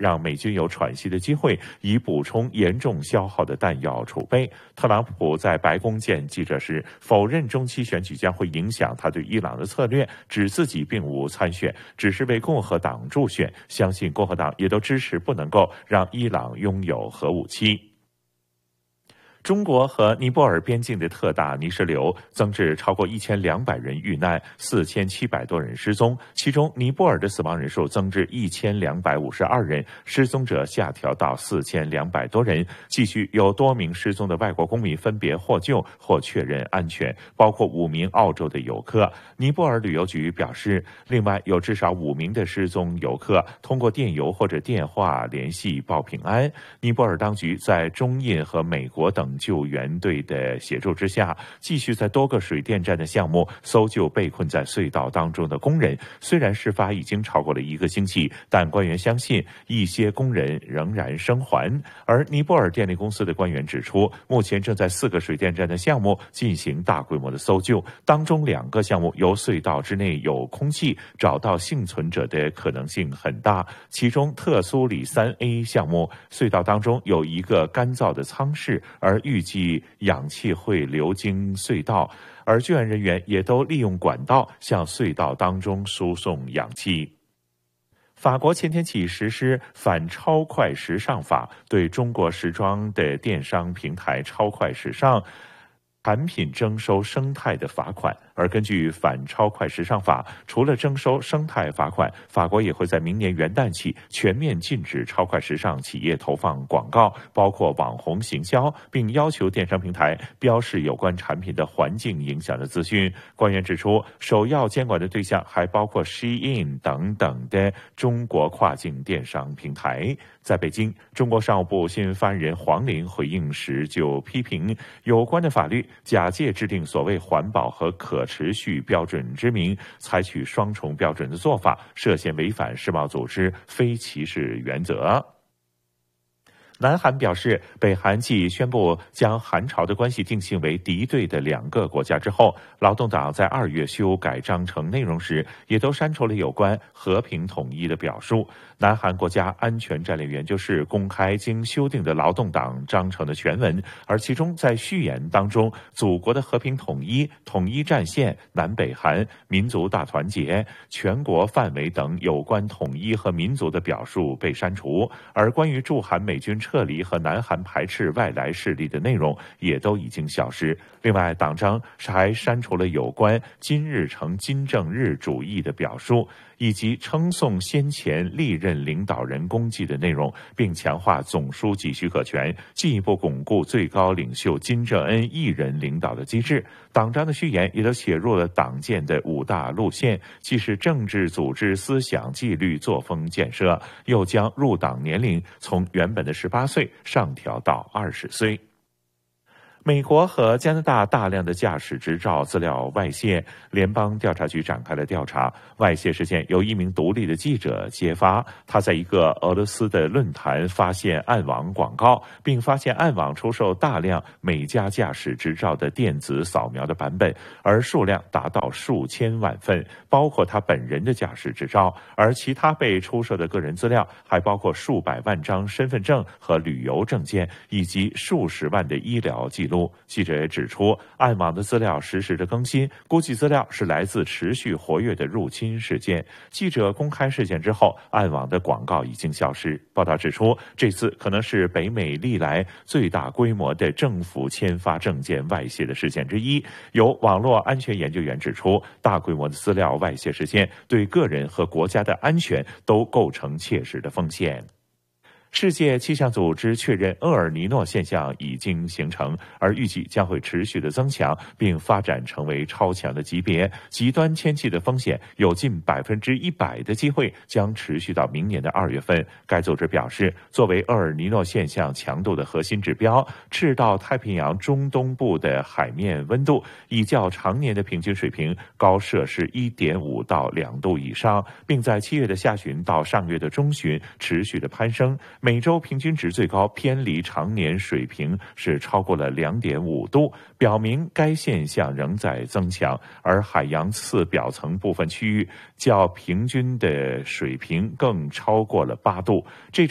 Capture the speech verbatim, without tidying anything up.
让美军有喘息的机会，以补充严重消耗的弹药储备。特朗普在白宫见记者时否认中期选举将会影响他对伊朗的策略，指自己并无参选，只是为共和党助选，相信共和党也都支持不能够让伊朗拥有核武器。中国和尼泊尔边境的特大泥石流增至超过一千两百人遇难，四千七百多人失踪，其中尼泊尔的死亡人数增至一千两百五十二人，失踪者下调到四千两百多人。继续有多名失踪的外国公民分别获救或确认安全，包括五名澳洲的游客。尼泊尔旅游局表示，另外有至少五名的失踪游客通过电邮或者电话联系报平安。尼泊尔当局在中印和美国等救援队的协助之下，继续在多个水电站的项目搜救被困在隧道当中的工人。虽然事发已经超过了一个星期，但官员相信一些工人仍然生还。而尼泊尔电力公司的官员指出，目前正在四个水电站的项目进行大规模的搜救，当中两个项目由隧道之内有空气，找到幸存者的可能性很大。其中特苏里三 A 项目隧道当中有一个干燥的舱室，而预计氧气会流经隧道，而救援人员也都利用管道向隧道当中输送氧气。法国前天起实施反超快时尚法，对中国时装的电商平台超快时尚产品征收生态的罚款。而根据反超快时尚法，除了征收生态罚款，法国也会在明年元旦起全面禁止超快时尚企业投放广告，包括网红行销，并要求电商平台标示有关产品的环境影响的资讯。官员指出，首要监管的对象还包括 Shein 等等的中国跨境电商平台。在北京，中国商务部新闻发言人黄玲回应时就批评有关的法律假借制定所谓环保和可持续标准之名，采取双重标准的做法，涉嫌违反世贸组织非歧视原则。南韩表示，北韩继宣布将韩朝的关系定性为敌对的两个国家之后，劳动党在二月修改章程内容时，也都删除了有关和平统一的表述。南韩国家安全战略研究室公开经修订的劳动党章程的全文，而其中在序言当中，祖国的和平统一、统一战线、南北韩、民族大团结、全国范围等有关统一和民族的表述被删除，而关于驻韩美军撤离和南韩排斥外来势力的内容也都已经消失。另外，党章还删除了有关金日成金正日主义的表述，以及称颂先前历任领导人功绩的内容，并强化总书记许可权，进一步巩固最高领袖金正恩一人领导的机制。党章的序言也都写入了党建的五大路线，既是政治组织、思想、纪律、作风建设，又将入党年龄从原本的十八岁上调到二十岁。美国和加拿大大量的驾驶执照资料外泄，联邦调查局展开了调查。外泄事件由一名独立的记者揭发，他在一个俄罗斯的论坛发现暗网广告，并发现暗网出售大量美加驾驶执照的电子扫描的版本，而数量达到数千万份，包括他本人的驾驶执照。而其他被出售的个人资料还包括数百万张身份证和旅游证件，以及数十万的医疗记录。记者也指出，暗网的资料实时的更新，估计资料是来自持续活跃的入侵事件。记者公开事件之后，暗网的广告已经消失。报道指出，这次可能是北美历来最大规模的政府签发证件外泄的事件之一。有网络安全研究员指出，大规模的资料外泄事件对个人和国家的安全都构成切实的风险。世界气象组织确认厄尔尼诺现象已经形成，而预计将会持续的增强，并发展成为超强的级别。极端天气的风险有近百分之一百的机会将持续到明年的二月份。该组织表示，作为厄尔尼诺现象强度的核心指标，赤道太平洋中东部的海面温度已较常年的平均水平高摄氏 一点五到两度以上，并在七月的下旬到上月的中旬持续的攀升。每周平均值最高偏离常年水平是超过了 两点五度，表明该现象仍在增强，而海洋次表层部分区域较平均的水平更超过了八度。这种